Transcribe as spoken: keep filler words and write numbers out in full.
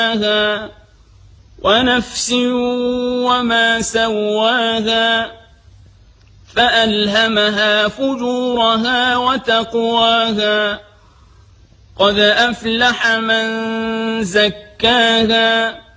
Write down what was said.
ونفس وما سواها فألهمها فجورها وتقواها قد أفلح من زكاها